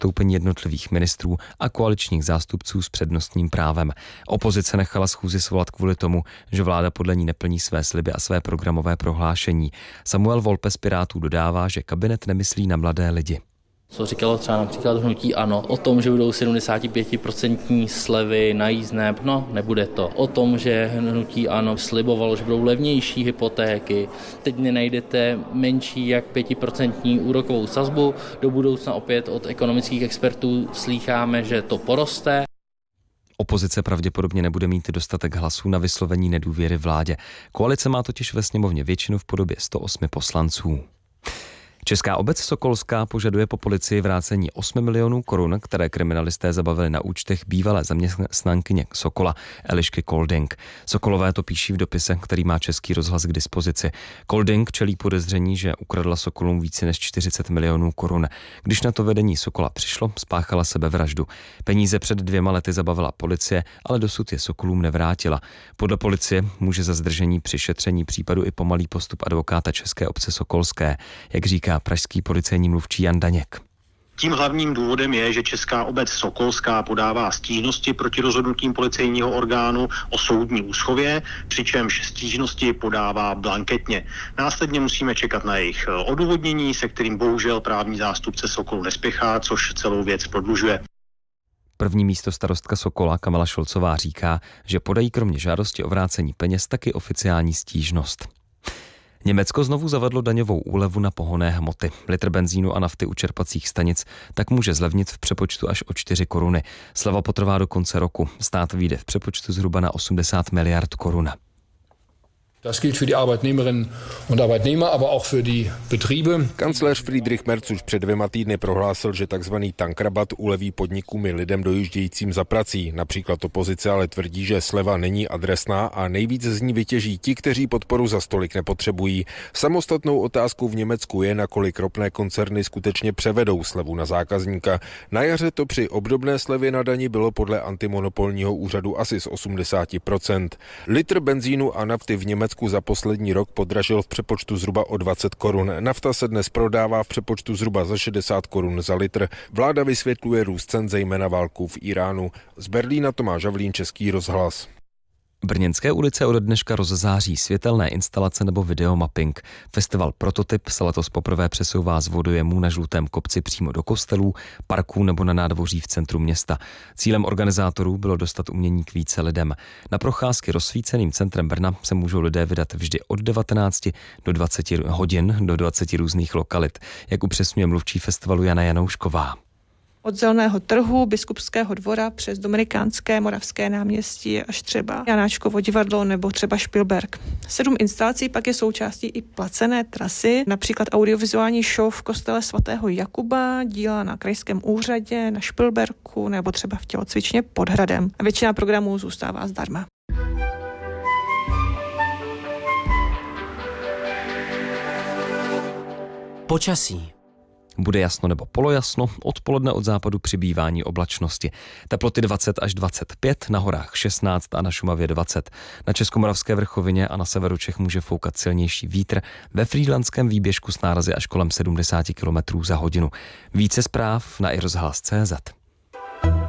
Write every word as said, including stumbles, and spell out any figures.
odstoupení jednotlivých ministrů a koaličních zástupců s přednostním právem. Opozice nechala schůzi svolat kvůli tomu, že vláda podle ní neplní své sliby a své programové prohlášení. Samuel Volpe z Pirátů dodává, že kabinet nemyslí na mladé lidi. Co říkalo třeba například hnutí ANO, o tom, že budou sedmdesát pět procent slevy na jízdné, no nebude to. O tom, že hnutí ANO slibovalo, že budou levnější hypotéky, teď nenajdete menší jak pět procent úrokovou sazbu, do budoucna opět od ekonomických expertů slýcháme, že to poroste. Opozice pravděpodobně nebude mít dostatek hlasů na vyslovení nedůvěry vládě. Koalice má totiž ve sněmovně většinu v podobě sto osm poslanců. Česká obec Sokolská požaduje po policii vrácení osm milionů korun, které kriminalisté zabavili na účtech bývalé zaměstnankyně Sokola Elišky Kolding. Sokolové to píší v dopise, který má Český rozhlas k dispozici. Kolding čelí podezření, že ukradla Sokolům více než čtyřicet milionů korun. Když na to vedení Sokola přišlo, spáchala sebevraždu. Peníze před dvěma lety zabavila policie, ale dosud je Sokolům nevrátila. Podle policie může za zdržení při šetření případu i pomalý postup advokáta České obce Sokolské, jak říká pražský policejní mluvčí Jan Daněk. Tím hlavním důvodem je, že Česká obec Sokolská podává stížnosti proti rozhodnutím policejního orgánu o soudní úschově, přičemž stížnosti podává blanketně. Následně musíme čekat na jejich odůvodnění, se kterým bohužel právní zástupce Sokolu nespěchá, což celou věc prodlužuje. První místostarostka Sokola Kamila Šolcová říká, že podají kromě žádosti o vrácení peněz taky oficiální stížnost. Německo znovu zavedlo daňovou úlevu na pohonné hmoty. Litr benzínu a nafty u čerpacích stanic tak může zlevnit v přepočtu až o čtyři koruny. Sleva potrvá do konce roku. Stát vyjde v přepočtu zhruba na osmdesát miliard korun. Das gilt für die Arbeitnehmerinnen und Arbeitnehmer, aber auch für die Betriebe. Kancléř Friedrich Merz už před dvěma týdny prohlásil, že tzv. Tankrabat uleví podnikům i lidem dojíždějícím za prací. Například opozice ale tvrdí, že sleva není adresná a nejvíc z ní vytěží ti, kteří podporu za stolik nepotřebují. Samostatnou otázkou v Německu je, nakolik ropné koncerny skutečně převedou slevu na zákazníka. Na jaře to při obdobné slevě na dani bylo podle antimonopolního úřadu asi z osmdesát procent. Litr benzínu a nafty v Německu za poslední rok podražil v přepočtu zhruba o dvacet korun. Nafta se dnes prodává v přepočtu zhruba za šedesát korun za litr. Vláda vysvětluje růst cen zejména válkou v Iránu. Z Berlína Tomáš Havlín, Český rozhlas. Brněnské ulice od dneška rozzáří světelné instalace nebo videomapping. Festival Prototyp se letos poprvé přesouvá z vodojemů na Žlutém kopci přímo do kostelů, parků nebo na nádvoří v centru města. Cílem organizátorů bylo dostat umění k více lidem. Na procházky rozsvíceným centrem Brna se můžou lidé vydat vždy od devatenácti do dvaceti hodin do dvaceti různých lokalit, jak upřesňuje mluvčí festivalu Jana Janoušková. Od Zeleného trhu, Biskupského dvora přes Dominikánské, Moravské náměstí až třeba Janáčkovo divadlo nebo třeba Špilberk. Sedm instalací pak je součástí i placené trasy, například audiovizuální show v kostele svatého Jakuba, díla na krajském úřadě, na Špilberku nebo třeba v tělocvičně pod hradem. A většina programů zůstává zdarma. Počasí. Bude jasno nebo polojasno, odpoledne od západu přibývání oblačnosti. Teploty dvacet až dvacet pět, na horách šestnáct a na Šumavě dvacet. Na Českomoravské vrchovině a na severu Čech může foukat silnější vítr, ve frýdlantském výběžku s nárazy až kolem sedmdesát kilometrů za hodinu. Více zpráv na i rozhlas tečka cé zet.